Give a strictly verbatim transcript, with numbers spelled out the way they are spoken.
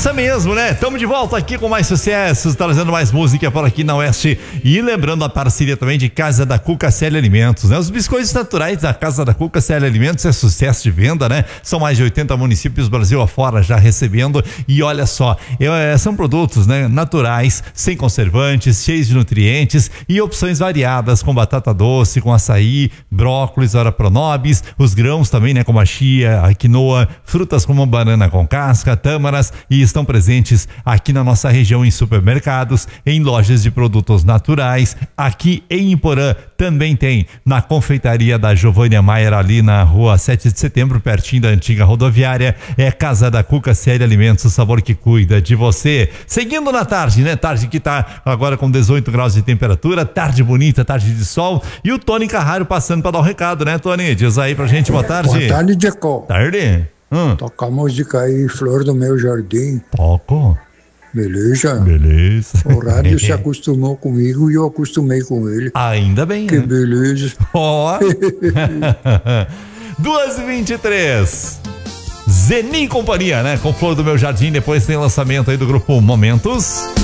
essa mesmo, né? Estamos de volta aqui com mais sucessos, trazendo mais música por aqui na Oeste e lembrando a parceria também de Casa da Cuca Célia Alimentos, né? Os biscoitos naturais da Casa da Cuca Célia Alimentos é sucesso de venda, né? São mais de oitenta municípios Brasil afora já recebendo e olha só, é, são produtos, né, naturais, sem conservantes, cheios de nutrientes e opções variadas com batata doce, com açaí, brócolis, ora pronobis, os grãos também, né, como a chia, a quinoa, frutas como banana com casca, tâmaras e estão presentes aqui na nossa região em supermercados, em lojas de produtos naturais, aqui em Iporã também tem na confeitaria da Giovânia Maier ali na rua sete de setembro, pertinho da antiga rodoviária, é Casa da Cuca Célia Alimentos, o sabor que cuida de você. Seguindo na tarde, né, tarde que tá agora com dezoito graus de temperatura, tarde bonita, tarde de sol e o Tony Carraro passando para dar um recado, né, Tony? Diz aí pra gente, boa tarde. Boa tarde, Diego. Tarde. Hum. Toca a música aí, Flor do Meu Jardim. Toco. Beleza? Beleza. O rádio se acostumou comigo e eu acostumei com ele. Ainda bem, que né? beleza. Ó. duas e vinte e três. Zenin Companhia, né? Com Flor do Meu Jardim. Depois tem lançamento aí do grupo Momentos.